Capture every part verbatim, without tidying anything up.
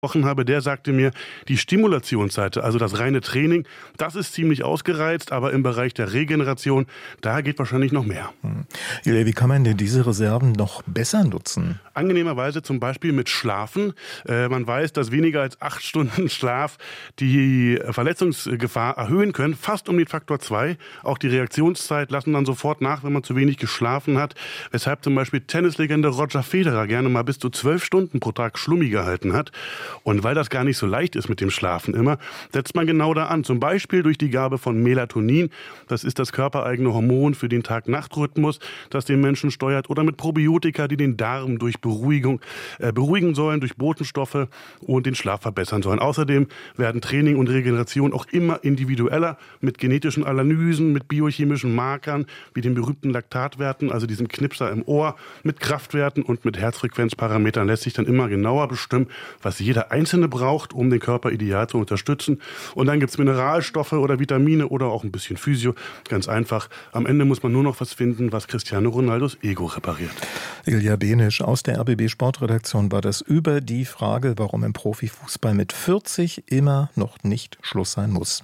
gesprochen habe, der sagte mir, die Stimulationsseite, also das reine Training, das ist ziemlich ausgereizt, aber im Bereich der Regeneration, da geht wahrscheinlich noch mehr. Hm. Wie kann man denn diese Reserven noch besser nutzen? Angenehmerweise zum Beispiel mit Schlafen. Äh, man weiß, dass weniger als acht Stunden Schlaf die Verletzungsgefahr erhöhen können, fast um den Faktor zwei. Auch die Reaktionszeit lassen dann sofort nach, wenn man zu wenig geschlafen hat. Weshalb zum Beispiel Tennislegende Roger Federer gerne mal bis zu zwölf Stunden pro Tag Schlummi gehalten hat. Und weil das gar nicht so leicht ist mit dem Schlafen immer, setzt man genau da an. Zum Beispiel durch die Gabe von Melatonin. Das ist das körpereigene Hormon für den Tag-Nacht-Rhythmus, das den Menschen steuert. Oder mit Probiotika, die den Darm durch Beruhigung, äh, beruhigen sollen, durch Botenstoffe und den Schlaf verbessern sollen. Außerdem werden Training und Regeneration auch immer individueller mit genetischen Analysen, mit biochemischen Markern, wie den berühmten Laktatwerten, also diesem Knipser im Ohr, mit Kraftwerten und mit Herzfrequenzparametern lässt sich dann immer genauer bestimmen, was jeder Einzelne braucht, um den Körper ideal zu unterstützen. Und dann gibt's Mineralstoffe oder Vitamine oder auch ein bisschen Physio. Ganz einfach. Am Ende muss man nur noch was finden, was Cristiano Ronaldos Ego repariert. Ilja Benisch aus der R B B Sportredaktion war das über die Frage, warum im Profifußball mit vierzig immer noch nicht Schluss sein muss.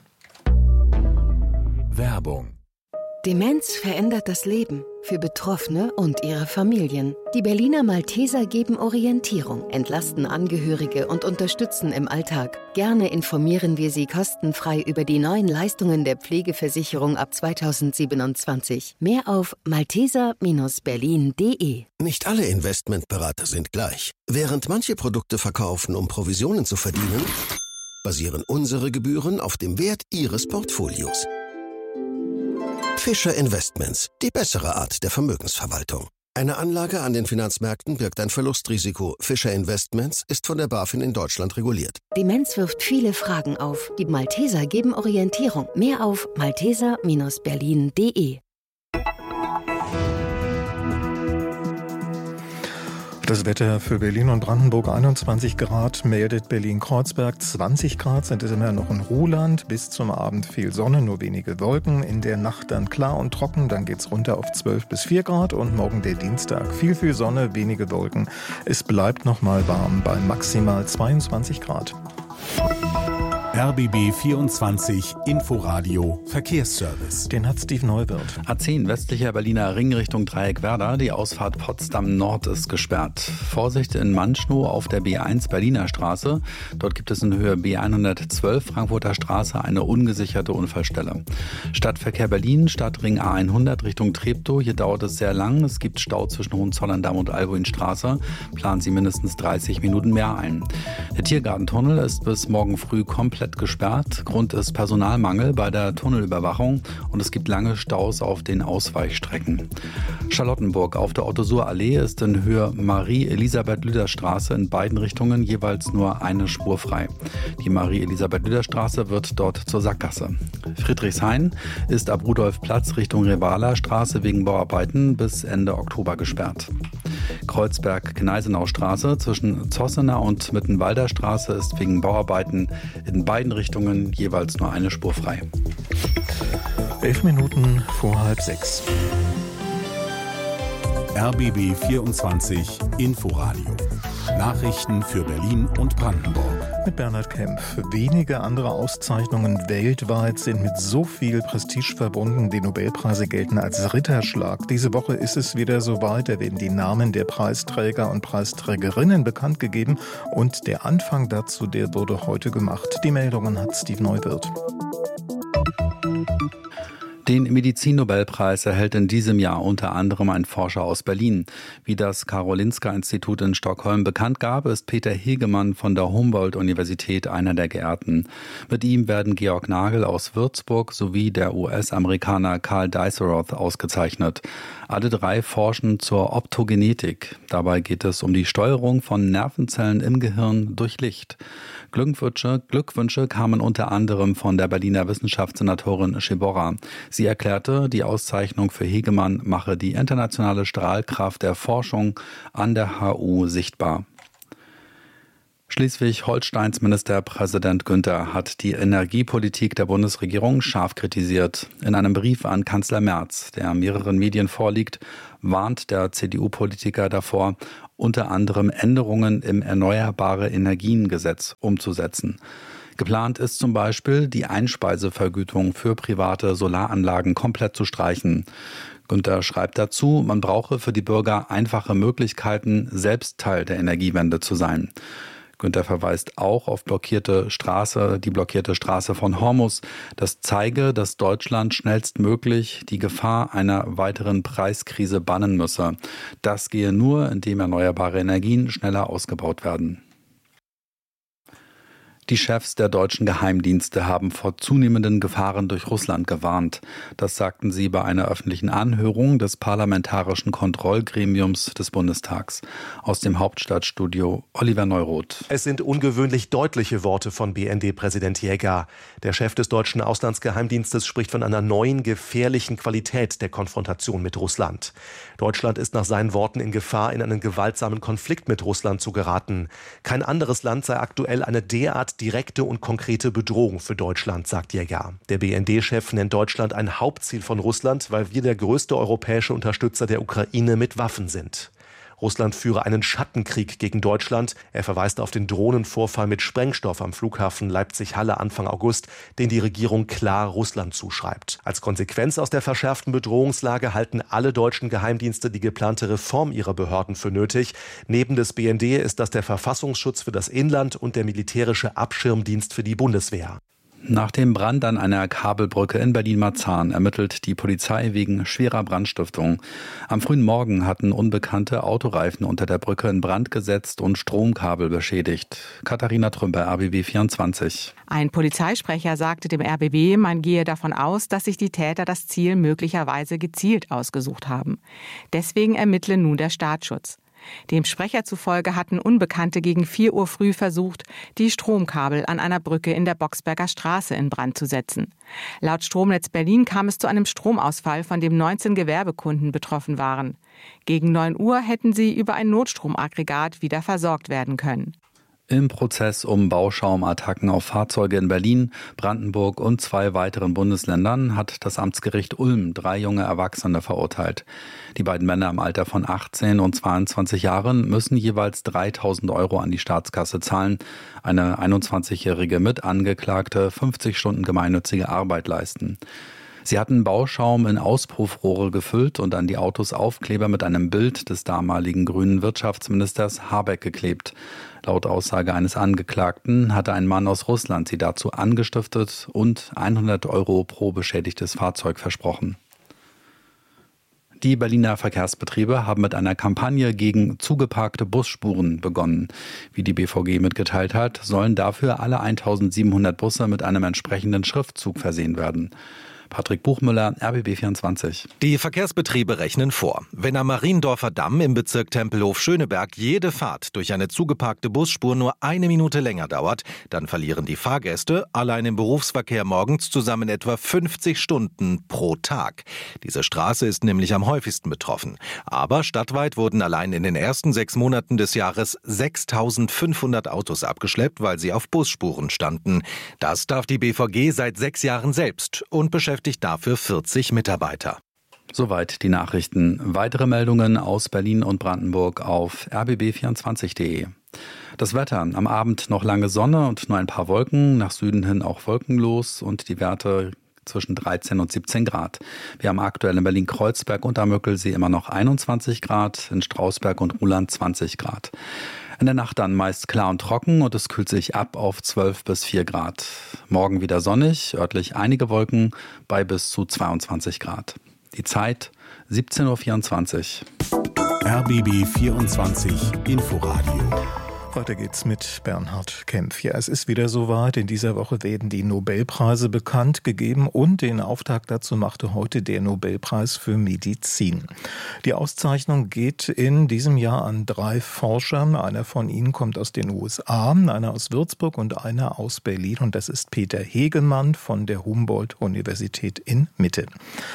Werbung. Demenz verändert das Leben für Betroffene und ihre Familien. Die Berliner Malteser geben Orientierung, entlasten Angehörige und unterstützen im Alltag. Gerne informieren wir Sie kostenfrei über die neuen Leistungen der Pflegeversicherung ab zweitausendsiebenundzwanzig. Mehr auf malteser Bindestrich berlin punkt de. Nicht alle Investmentberater sind gleich. Während manche Produkte verkaufen, um Provisionen zu verdienen, basieren unsere Gebühren auf dem Wert Ihres Portfolios. Fischer Investments, die bessere Art der Vermögensverwaltung. Eine Anlage an den Finanzmärkten birgt ein Verlustrisiko. Fischer Investments ist von der BaFin in Deutschland reguliert. Demenz wirft viele Fragen auf. Die Malteser geben Orientierung. Mehr auf malteser Bindestrich berlin punkt de. Das Wetter für Berlin und Brandenburg: einundzwanzig Grad, meldet Berlin-Kreuzberg. zwanzig Grad sind es immer noch in Ruhland. Bis zum Abend viel Sonne, nur wenige Wolken. In der Nacht dann klar und trocken, dann geht's runter auf zwölf bis vier Grad. Und morgen der Dienstag viel, viel Sonne, wenige Wolken. Es bleibt noch mal warm bei maximal zweiundzwanzig Grad. R B B vierundzwanzig Inforadio Verkehrsservice. Den hat Steve Neuwirth. A zehn westlicher Berliner Ring Richtung Dreieck-Werder. Die Ausfahrt Potsdam Nord ist gesperrt. Vorsicht in Manschnow auf der B eins Berliner Straße. Dort gibt es in Höhe B hundertzwölf Frankfurter Straße eine ungesicherte Unfallstelle. Stadtverkehr Berlin, Stadtring A hundert Richtung Treptow. Hier dauert es sehr lang. Es gibt Stau zwischen Hohenzollern-Damm und Albuinstraße. Planen Sie mindestens dreißig Minuten mehr ein. Der Tiergartentunnel ist bis morgen früh komplett gesperrt. Grund ist Personalmangel bei der Tunnelüberwachung und es gibt lange Staus auf den Ausweichstrecken. Charlottenburg auf der Otto-Suhr-Allee ist in Höhe Marie-Elisabeth-Lüder-Straße in beiden Richtungen jeweils nur eine Spur frei. Die Marie-Elisabeth-Lüder-Straße wird dort zur Sackgasse. Friedrichshain ist ab Rudolfplatz Richtung Revaler-Straße wegen Bauarbeiten bis Ende Oktober gesperrt. Kreuzberg-Gneisenau-Straße zwischen Zossener und Mittenwalder Straße ist wegen Bauarbeiten in beiden Richtungen jeweils nur eine Spur frei. Elf Minuten vor halb sechs. R B B vierundzwanzig Inforadio. Nachrichten für Berlin und Brandenburg. Mit Bernhard Kempf. Wenige andere Auszeichnungen weltweit sind mit so viel Prestige verbunden. Die Nobelpreise gelten als Ritterschlag. Diese Woche ist es wieder soweit. Da werden die Namen der Preisträger und Preisträgerinnen bekannt gegeben. Und der Anfang dazu, der wurde heute gemacht. Die Meldungen hat Steve Neuwirth. Den Medizin-Nobelpreis erhält in diesem Jahr unter anderem ein Forscher aus Berlin. Wie das Karolinska-Institut in Stockholm bekannt gab, ist Peter Hegemann von der Humboldt-Universität einer der Geehrten. Mit ihm werden Georg Nagel aus Würzburg sowie der U S-Amerikaner Carl Diceroth ausgezeichnet. Alle drei forschen zur Optogenetik. Dabei geht es um die Steuerung von Nervenzellen im Gehirn durch Licht. Glückwünsche, Glückwünsche kamen unter anderem von der Berliner Wissenschaftssenatorin Schiborra. Sie erklärte, die Auszeichnung für Hegemann mache die internationale Strahlkraft der Forschung an der H U sichtbar. Schleswig-Holsteins Ministerpräsident Günther hat die Energiepolitik der Bundesregierung scharf kritisiert. In einem Brief an Kanzler Merz, der mehreren Medien vorliegt, warnt der C D U-Politiker davor, unter anderem Änderungen im Erneuerbare Energien-Gesetz umzusetzen. Geplant ist zum Beispiel, die Einspeisevergütung für private Solaranlagen komplett zu streichen. Günther schreibt dazu, man brauche für die Bürger einfache Möglichkeiten, selbst Teil der Energiewende zu sein. Günther verweist auch auf blockierte Straße, die blockierte Straße von Hormus. Das zeige, dass Deutschland schnellstmöglich die Gefahr einer weiteren Preiskrise bannen müsse. Das gehe nur, indem erneuerbare Energien schneller ausgebaut werden. Die Chefs der deutschen Geheimdienste haben vor zunehmenden Gefahren durch Russland gewarnt. Das sagten sie bei einer öffentlichen Anhörung des Parlamentarischen Kontrollgremiums des Bundestags. Aus dem Hauptstadtstudio Oliver Neuroth. Es sind ungewöhnlich deutliche Worte von B N D-Präsident Jäger. Der Chef des deutschen Auslandsgeheimdienstes spricht von einer neuen, gefährlichen Qualität der Konfrontation mit Russland. Deutschland ist nach seinen Worten in Gefahr, in einen gewaltsamen Konflikt mit Russland zu geraten. Kein anderes Land sei aktuell eine derart direkte und konkrete Bedrohung für Deutschland, sagt Jäger. Der B N D-Chef nennt Deutschland ein Hauptziel von Russland, weil wir der größte europäische Unterstützer der Ukraine mit Waffen sind. Russland führe einen Schattenkrieg gegen Deutschland. Er verweist auf den Drohnenvorfall mit Sprengstoff am Flughafen Leipzig-Halle Anfang August, den die Regierung klar Russland zuschreibt. Als Konsequenz aus der verschärften Bedrohungslage halten alle deutschen Geheimdienste die geplante Reform ihrer Behörden für nötig. Neben des B N D ist das der Verfassungsschutz für das Inland und der militärische Abschirmdienst für die Bundeswehr. Nach dem Brand an einer Kabelbrücke in Berlin-Marzahn ermittelt die Polizei wegen schwerer Brandstiftung. Am frühen Morgen hatten unbekannte Autoreifen unter der Brücke in Brand gesetzt und Stromkabel beschädigt. Katharina Trümper, R B B vierundzwanzig. Ein Polizeisprecher sagte dem R B B, man gehe davon aus, dass sich die Täter das Ziel möglicherweise gezielt ausgesucht haben. Deswegen ermittle nun der Staatsschutz. Dem Sprecher zufolge hatten Unbekannte gegen vier Uhr früh versucht, die Stromkabel an einer Brücke in der Boxberger Straße in Brand zu setzen. Laut Stromnetz Berlin kam es zu einem Stromausfall, von dem neunzehn Gewerbekunden betroffen waren. Gegen neun Uhr hätten sie über ein Notstromaggregat wieder versorgt werden können. Im Prozess um Bauschaumattacken auf Fahrzeuge in Berlin, Brandenburg und zwei weiteren Bundesländern hat das Amtsgericht Ulm drei junge Erwachsene verurteilt. Die beiden Männer im Alter von achtzehn und zweiundzwanzig Jahren müssen jeweils dreitausend Euro an die Staatskasse zahlen. Eine einundzwanzigjährige Mitangeklagte fünfzig Stunden gemeinnützige Arbeit leisten. Sie hatten Bauschaum in Auspuffrohre gefüllt und an die Autos Aufkleber mit einem Bild des damaligen grünen Wirtschaftsministers Habeck geklebt. Laut Aussage eines Angeklagten hatte ein Mann aus Russland sie dazu angestiftet und hundert Euro pro beschädigtes Fahrzeug versprochen. Die Berliner Verkehrsbetriebe haben mit einer Kampagne gegen zugeparkte Busspuren begonnen. Wie die B V G mitgeteilt hat, sollen dafür alle eintausendsiebenhundert Busse mit einem entsprechenden Schriftzug versehen werden. Patrick Buchmüller, R B B vierundzwanzig. Die Verkehrsbetriebe rechnen vor. Wenn am Mariendorfer Damm im Bezirk Tempelhof-Schöneberg jede Fahrt durch eine zugeparkte Busspur nur eine Minute länger dauert, dann verlieren die Fahrgäste allein im Berufsverkehr morgens zusammen etwa fünfzig Stunden pro Tag. Diese Straße ist nämlich am häufigsten betroffen. Aber stadtweit wurden allein in den ersten sechs Monaten des Jahres sechstausendfünfhundert Autos abgeschleppt, weil sie auf Busspuren standen. Das darf die B V G seit sechs Jahren selbst und beschäftigt dafür vierzig Mitarbeiter. Soweit die Nachrichten. Weitere Meldungen aus Berlin und Brandenburg auf r b b vierundzwanzig punkt d e. Das Wetter. Am Abend noch lange Sonne und nur ein paar Wolken. Nach Süden hin auch wolkenlos und die Werte zwischen dreizehn und siebzehn Grad. Wir haben aktuell in Berlin-Kreuzberg und am Müggelsee immer noch einundzwanzig Grad, in Strausberg und Ruhland zwanzig Grad. In der Nacht dann meist klar und trocken und es kühlt sich ab auf zwölf bis vier Grad. Morgen wieder sonnig, örtlich einige Wolken bei bis zu zweiundzwanzig Grad. Die Zeit siebzehn Uhr vierundzwanzig. R B B vierundzwanzig Inforadio. Weiter geht's mit Bernhard Kempf. Ja, es ist wieder soweit. In dieser Woche werden die Nobelpreise bekannt gegeben und den Auftakt dazu machte heute der Nobelpreis für Medizin. Die Auszeichnung geht in diesem Jahr an drei Forscher. Einer von ihnen kommt aus den U S A, einer aus Würzburg und einer aus Berlin. Und das ist Peter Hegemann von der Humboldt-Universität in Mitte.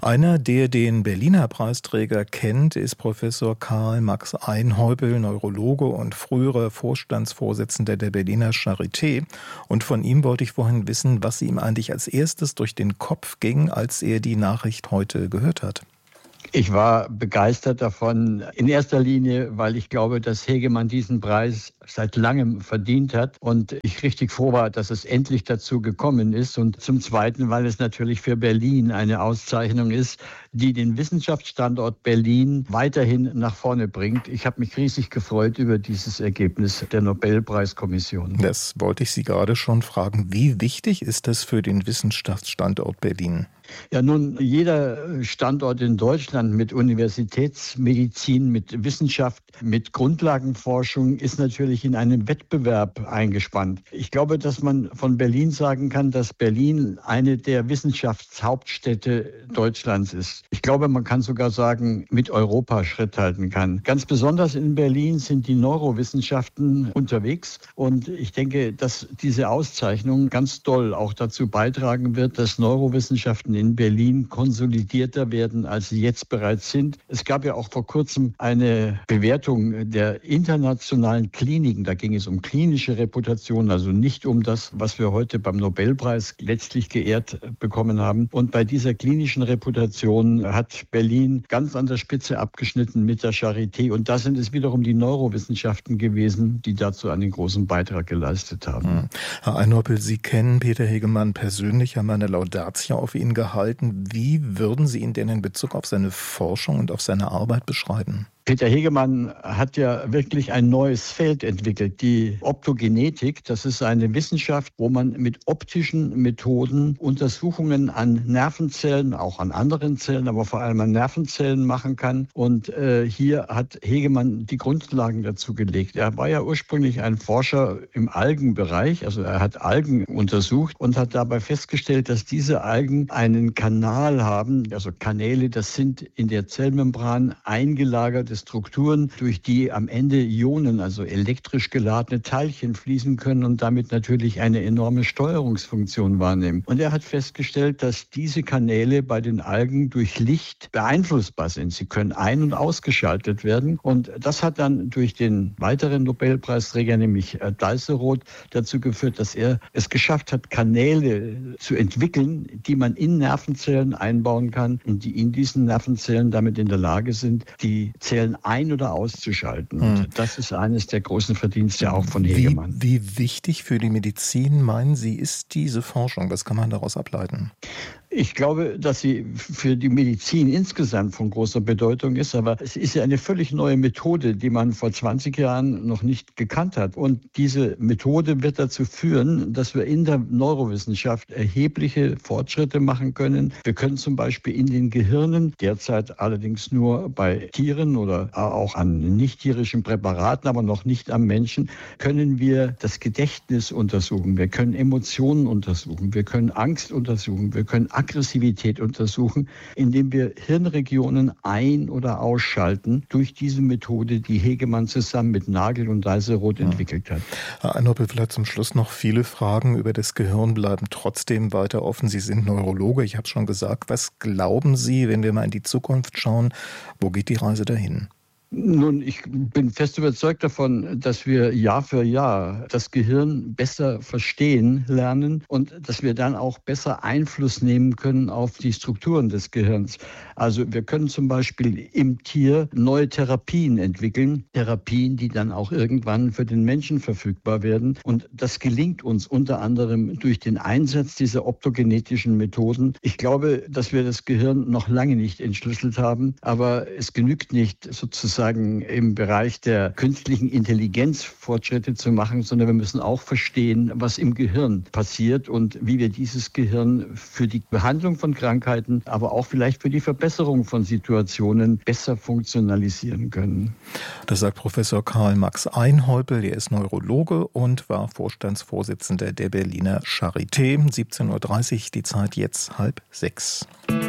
Einer, der den Berliner Preisträger kennt, ist Professor Karl Max Einhäupel, Neurologe und früherer Vorstandsvorsitzender der Berliner Charité. Und von ihm wollte ich vorhin wissen, was ihm eigentlich als erstes durch den Kopf ging, als er die Nachricht heute gehört hat. Ich war begeistert davon, in erster Linie, weil ich glaube, dass Hegemann diesen Preis seit langem verdient hat und ich richtig froh war, dass es endlich dazu gekommen ist. Und zum Zweiten, weil es natürlich für Berlin eine Auszeichnung ist, die den Wissenschaftsstandort Berlin weiterhin nach vorne bringt. Ich habe mich riesig gefreut über dieses Ergebnis der Nobelpreiskommission. Das wollte ich Sie gerade schon fragen. Wie wichtig ist das für den Wissenschaftsstandort Berlin? Ja, nun, jeder Standort in Deutschland mit Universitätsmedizin, mit Wissenschaft, mit Grundlagenforschung ist natürlich in einem Wettbewerb eingespannt. Ich glaube, dass man von Berlin sagen kann, dass Berlin eine der Wissenschaftshauptstädte Deutschlands ist. Ich glaube, man kann sogar sagen, mit Europa Schritt halten kann. Ganz besonders in Berlin sind die Neurowissenschaften unterwegs und ich denke, dass diese Auszeichnung ganz doll auch dazu beitragen wird, dass Neurowissenschaften in Berlin konsolidierter werden, als sie jetzt bereits sind. Es gab ja auch vor kurzem eine Bewertung der internationalen Kliniken. Da ging es um klinische Reputation, also nicht um das, was wir heute beim Nobelpreis letztlich geehrt bekommen haben. Und bei dieser klinischen Reputation hat Berlin ganz an der Spitze abgeschnitten mit der Charité. Und da sind es wiederum die Neurowissenschaften gewesen, die dazu einen großen Beitrag geleistet haben. Herr Einhäupel, Sie kennen Peter Hegemann persönlich, haben eine Laudatio auf ihn gehalten. Wie würden Sie ihn denn in Bezug auf seine Forschung und auf seine Arbeit beschreiben? Peter Hegemann hat ja wirklich ein neues Feld entwickelt, die Optogenetik. Das ist eine Wissenschaft, wo man mit optischen Methoden Untersuchungen an Nervenzellen, auch an anderen Zellen, aber vor allem an Nervenzellen machen kann. Und äh, hier hat Hegemann die Grundlagen dazu gelegt. Er war ja ursprünglich ein Forscher im Algenbereich, also er hat Algen untersucht und hat dabei festgestellt, dass diese Algen einen Kanal haben, also Kanäle, das sind in der Zellmembran eingelagerte Strukturen, durch die am Ende Ionen, also elektrisch geladene Teilchen fließen können und damit natürlich eine enorme Steuerungsfunktion wahrnehmen. Und er hat festgestellt, dass diese Kanäle bei den Algen durch Licht beeinflussbar sind. Sie können ein- und ausgeschaltet werden. Und das hat dann durch den weiteren Nobelpreisträger, nämlich Dalseroth, dazu geführt, dass er es geschafft hat, Kanäle zu entwickeln, die man in Nervenzellen einbauen kann und die in diesen Nervenzellen damit in der Lage sind, die Zellen ein- oder auszuschalten. Hm. Und das ist eines der großen Verdienste auch von Hegemann. Wie, wie wichtig für die Medizin, meinen Sie, ist diese Forschung? Was kann man daraus ableiten? Ich glaube, dass sie für die Medizin insgesamt von großer Bedeutung ist, aber es ist ja eine völlig neue Methode, die man vor zwanzig Jahren noch nicht gekannt hat. Und diese Methode wird dazu führen, dass wir in der Neurowissenschaft erhebliche Fortschritte machen können. Wir können zum Beispiel in den Gehirnen, derzeit allerdings nur bei Tieren oder auch an nicht-tierischen Präparaten, aber noch nicht am Menschen, können wir das Gedächtnis untersuchen. Wir können Emotionen untersuchen. Wir können Angst untersuchen. Wir können Aggressivität untersuchen, indem wir Hirnregionen ein- oder ausschalten durch diese Methode, die Hegemann zusammen mit Nagel und Dalseroth ja. entwickelt hat. Herr Einhäupel, vielleicht zum Schluss noch viele Fragen über das Gehirn bleiben trotzdem weiter offen. Sie sind Neurologe, ich habe es schon gesagt. Was glauben Sie, wenn wir mal in die Zukunft schauen, wo geht die Reise dahin? Nun, ich bin fest überzeugt davon, dass wir Jahr für Jahr das Gehirn besser verstehen lernen und dass wir dann auch besser Einfluss nehmen können auf die Strukturen des Gehirns. Also wir können zum Beispiel im Tier neue Therapien entwickeln, Therapien, die dann auch irgendwann für den Menschen verfügbar werden. Und das gelingt uns unter anderem durch den Einsatz dieser optogenetischen Methoden. Ich glaube, dass wir das Gehirn noch lange nicht entschlüsselt haben, aber es genügt nicht sozusagen im Bereich der künstlichen Intelligenz Fortschritte zu machen, sondern wir müssen auch verstehen, was im Gehirn passiert und wie wir dieses Gehirn für die Behandlung von Krankheiten, aber auch vielleicht für die Verbesserung von Situationen besser funktionalisieren können. Das sagt Professor Karl Max Einhäupel, er ist Neurologe und war Vorstandsvorsitzender der Berliner Charité. siebzehn Uhr dreißig, die Zeit jetzt halb sechs.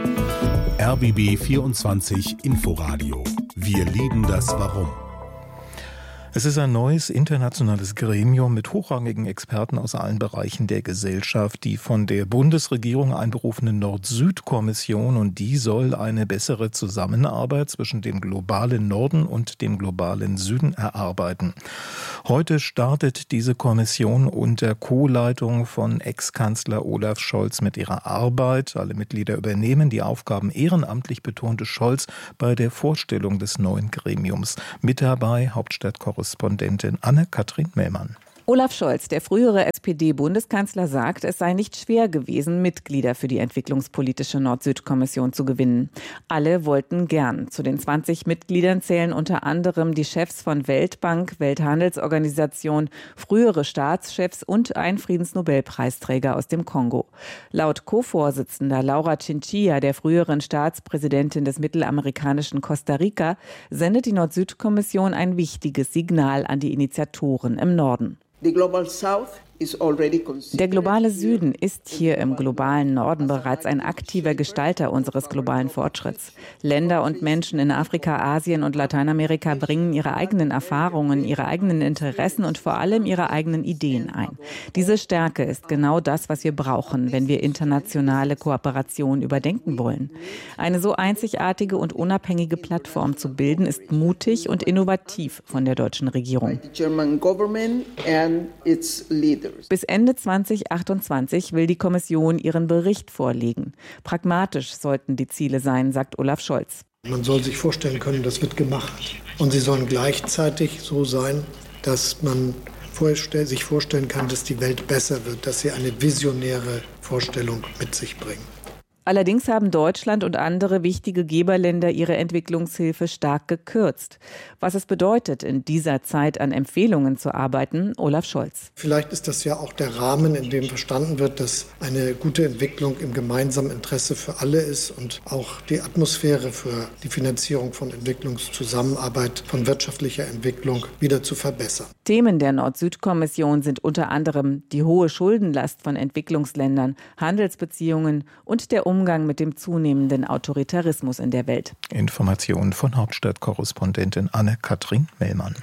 R B B vierundzwanzig Inforadio. Wir lieben das Warum. Es ist ein neues internationales Gremium mit hochrangigen Experten aus allen Bereichen der Gesellschaft, die von der Bundesregierung einberufene Nord-Süd-Kommission, und die soll eine bessere Zusammenarbeit zwischen dem globalen Norden und dem globalen Süden erarbeiten. Heute startet diese Kommission unter Co-Leitung von Ex-Kanzler Olaf Scholz mit ihrer Arbeit. Alle Mitglieder übernehmen die Aufgaben ehrenamtlich, betonte Scholz bei der Vorstellung des neuen Gremiums. Mit dabei Hauptstadtkorrespondentin Anne-Kathrin Mellmann. Olaf Scholz, der frühere S P D-Bundeskanzler, sagt, es sei nicht schwer gewesen, Mitglieder für die entwicklungspolitische Nord-Süd-Kommission zu gewinnen. Alle wollten gern. Zu den zwanzig Mitgliedern zählen unter anderem die Chefs von Weltbank, Welthandelsorganisation, frühere Staatschefs und ein Friedensnobelpreisträger aus dem Kongo. Laut Co-Vorsitzender Laura Chinchilla, der früheren Staatspräsidentin des mittelamerikanischen Costa Rica, sendet die Nord-Süd-Kommission ein wichtiges Signal an die Initiatoren im Norden. Der globale Süden ist hier im globalen Norden bereits ein aktiver Gestalter unseres globalen Fortschritts. Länder und Menschen in Afrika, Asien und Lateinamerika bringen ihre eigenen Erfahrungen, ihre eigenen Interessen und vor allem ihre eigenen Ideen ein. Diese Stärke ist genau das, was wir brauchen, wenn wir internationale Kooperation überdenken wollen. Eine so einzigartige und unabhängige Plattform zu bilden, ist mutig und innovativ von der deutschen Regierung. Bis Ende zwanzig achtundzwanzig will die Kommission ihren Bericht vorlegen. Pragmatisch sollten die Ziele sein, sagt Olaf Scholz. Man soll sich vorstellen können, das wird gemacht. Und sie sollen gleichzeitig so sein, dass man vorstell- sich vorstellen kann, dass die Welt besser wird, dass sie eine visionäre Vorstellung mit sich bringen. Allerdings haben Deutschland und andere wichtige Geberländer ihre Entwicklungshilfe stark gekürzt. Was es bedeutet, in dieser Zeit an Empfehlungen zu arbeiten, Olaf Scholz. Vielleicht ist das ja auch der Rahmen, in dem verstanden wird, dass eine gute Entwicklung im gemeinsamen Interesse für alle ist und auch die Atmosphäre für die Finanzierung von Entwicklungszusammenarbeit, von wirtschaftlicher Entwicklung wieder zu verbessern. Themen der Nord-Süd-Kommission sind unter anderem die hohe Schuldenlast von Entwicklungsländern, Handelsbeziehungen und der Umgang mit dem zunehmenden Autoritarismus in der Welt. Informationen von Hauptstadtkorrespondentin Anne-Kathrin Mellmann.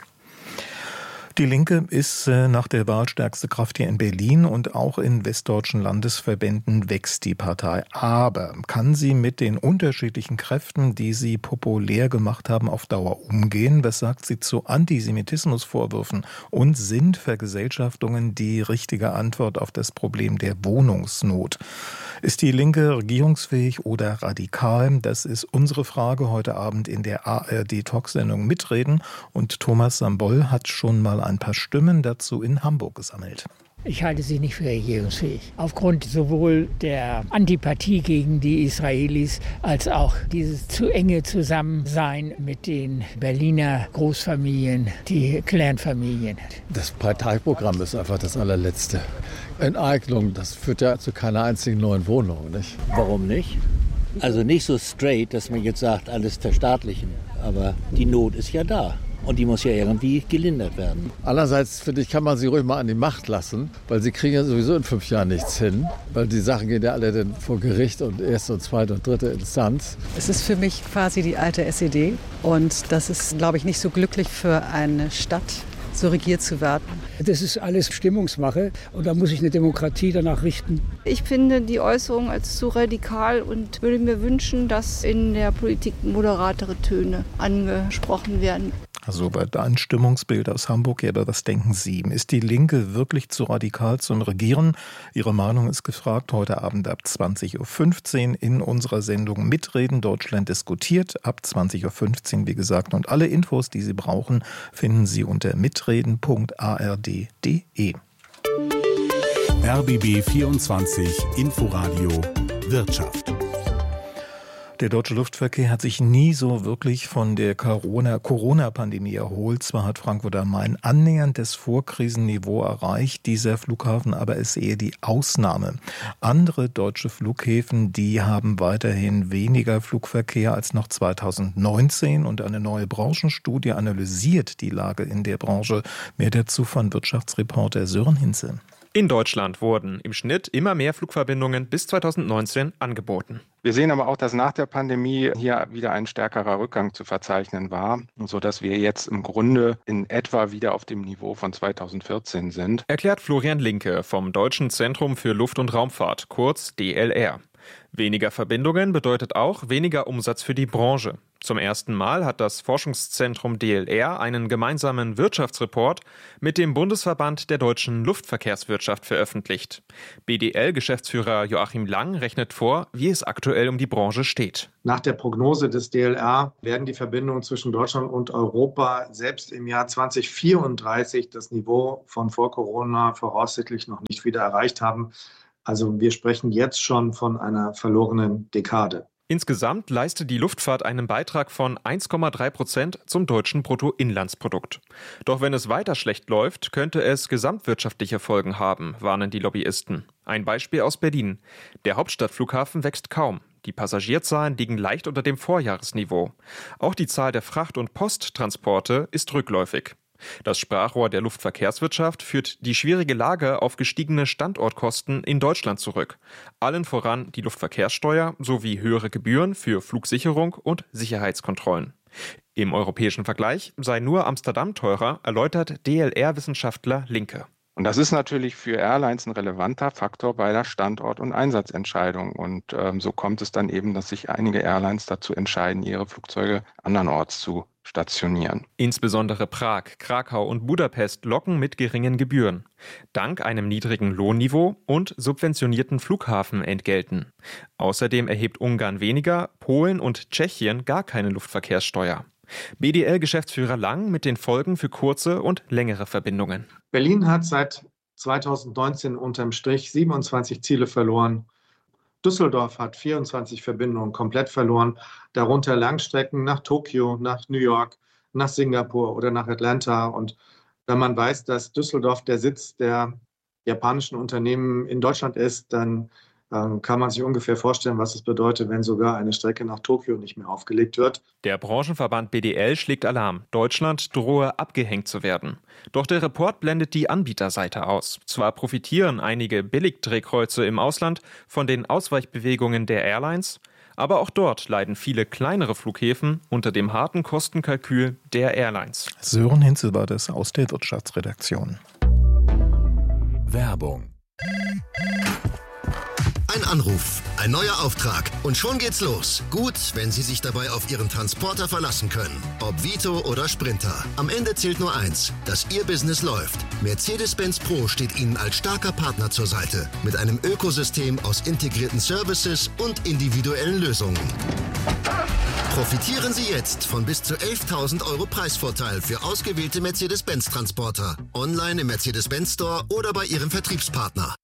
Die Linke ist nach der Wahl stärkste Kraft hier in Berlin, und auch in westdeutschen Landesverbänden wächst die Partei. Aber kann sie mit den unterschiedlichen Kräften, die sie populär gemacht haben, auf Dauer umgehen? Was sagt sie zu Antisemitismusvorwürfen? Und sind Vergesellschaftungen die richtige Antwort auf das Problem der Wohnungsnot? Ist die Linke regierungsfähig oder radikal? Das ist unsere Frage heute Abend in der A R D-Talksendung Mitreden. Und Thomas Sambol hat schon mal ein paar Stimmen dazu in Hamburg gesammelt. Ich halte sie nicht für regierungsfähig. Aufgrund sowohl der Antipathie gegen die Israelis als auch dieses zu enge Zusammensein mit den Berliner Großfamilien, die Clanfamilien. Das Parteiprogramm ist einfach das allerletzte. Enteignung, das führt ja zu keiner einzigen neuen Wohnung, nicht? Warum nicht? Also nicht so straight, dass man jetzt sagt, alles verstaatlichen. Aber die Not ist ja da. Und die muss ja irgendwie gelindert werden. Andererseits, finde ich, kann man sie ruhig mal an die Macht lassen, weil sie kriegen ja sowieso in fünf Jahren nichts hin. Weil die Sachen gehen ja alle dann vor Gericht und erste und zweite und dritte Instanz. Es ist für mich quasi die alte S E D. Und das ist, glaube ich, nicht so glücklich für eine Stadt, so regiert zu werden. Das ist alles Stimmungsmache und da muss sich eine Demokratie danach richten. Ich finde die Äußerung als zu radikal und würde mir wünschen, dass in der Politik moderatere Töne angesprochen werden. Soweit ein Stimmungsbild aus Hamburg. Ja, aber was denken Sie? Ist die Linke wirklich zu radikal zum Regieren? Ihre Meinung ist gefragt heute Abend ab zwanzig Uhr fünfzehn in unserer Sendung Mitreden. Deutschland diskutiert ab zwanzig Uhr fünfzehn, wie gesagt. Und alle Infos, die Sie brauchen, finden Sie unter mitreden punkt a r d punkt d e. R B B vierundzwanzig Inforadio Wirtschaft. Der deutsche Luftverkehr hat sich nie so wirklich von der Corona-Pandemie erholt. Zwar hat Frankfurt am Main annähernd das Vorkrisenniveau erreicht, dieser Flughafen aber ist eher die Ausnahme. Andere deutsche Flughäfen, die haben weiterhin weniger Flugverkehr als noch zweitausendneunzehn, und eine neue Branchenstudie analysiert die Lage in der Branche. Mehr dazu von Wirtschaftsreporter Sören Hinze. In Deutschland wurden im Schnitt immer mehr Flugverbindungen bis zweitausendneunzehn angeboten. Wir sehen aber auch, dass nach der Pandemie hier wieder ein stärkerer Rückgang zu verzeichnen war, sodass wir jetzt im Grunde in etwa wieder auf dem Niveau von zweitausendvierzehn sind. Erklärt Florian Linke vom Deutschen Zentrum für Luft- und Raumfahrt, kurz D L R. Weniger Verbindungen bedeutet auch weniger Umsatz für die Branche. Zum ersten Mal hat das Forschungszentrum D L R einen gemeinsamen Wirtschaftsreport mit dem Bundesverband der deutschen Luftverkehrswirtschaft veröffentlicht. B D L-Geschäftsführer Joachim Lang rechnet vor, wie es aktuell um die Branche steht. Nach der Prognose des D L R werden die Verbindungen zwischen Deutschland und Europa selbst im Jahr zweitausendvierunddreißig das Niveau von vor Corona voraussichtlich noch nicht wieder erreicht haben. Also wir sprechen jetzt schon von einer verlorenen Dekade. Insgesamt leistet die Luftfahrt einen Beitrag von eins Komma drei Prozent zum deutschen Bruttoinlandsprodukt. Doch wenn es weiter schlecht läuft, könnte es gesamtwirtschaftliche Folgen haben, warnen die Lobbyisten. Ein Beispiel aus Berlin. Der Hauptstadtflughafen wächst kaum. Die Passagierzahlen liegen leicht unter dem Vorjahresniveau. Auch die Zahl der Fracht- und Posttransporte ist rückläufig. Das Sprachrohr der Luftverkehrswirtschaft führt die schwierige Lage auf gestiegene Standortkosten in Deutschland zurück. Allen voran die Luftverkehrssteuer sowie höhere Gebühren für Flugsicherung und Sicherheitskontrollen. Im europäischen Vergleich sei nur Amsterdam teurer, erläutert D L R-Wissenschaftler Linke. Und das ist natürlich für Airlines ein relevanter Faktor bei der Standort- und Einsatzentscheidung. Und ähm, so kommt es dann eben, dass sich einige Airlines dazu entscheiden, ihre Flugzeuge andernorts zu stationieren. Insbesondere Prag, Krakau und Budapest locken mit geringen Gebühren. Dank einem niedrigen Lohnniveau und subventionierten Flughafenentgelten. Außerdem erhebt Ungarn weniger, Polen und Tschechien gar keine Luftverkehrssteuer. B D L-Geschäftsführer Lang mit den Folgen für kurze und längere Verbindungen. Berlin hat seit zweitausendneunzehn unterm Strich siebenundzwanzig Ziele verloren. Düsseldorf hat vierundzwanzig Verbindungen komplett verloren, darunter Langstrecken nach Tokio, nach New York, nach Singapur oder nach Atlanta. Und wenn man weiß, dass Düsseldorf der Sitz der japanischen Unternehmen in Deutschland ist, dann ähm, kann man sich ungefähr vorstellen, was es bedeutet, wenn sogar eine Strecke nach Tokio nicht mehr aufgelegt wird. Der Branchenverband B D L schlägt Alarm. Deutschland drohe abgehängt zu werden. Doch der Report blendet die Anbieterseite aus. Zwar profitieren einige Billigdrehkreuze im Ausland von den Ausweichbewegungen der Airlines, aber auch dort leiden viele kleinere Flughäfen unter dem harten Kostenkalkül der Airlines. Sören Hinze war das aus der Wirtschaftsredaktion. Werbung. Ein Anruf, ein neuer Auftrag und schon geht's los. Gut, wenn Sie sich dabei auf Ihren Transporter verlassen können. Ob Vito oder Sprinter. Am Ende zählt nur eins, dass Ihr Business läuft. Mercedes-Benz Pro steht Ihnen als starker Partner zur Seite. Mit einem Ökosystem aus integrierten Services und individuellen Lösungen. Profitieren Sie jetzt von bis zu elftausend Euro Preisvorteil für ausgewählte Mercedes-Benz Transporter. Online im Mercedes-Benz Store oder bei Ihrem Vertriebspartner.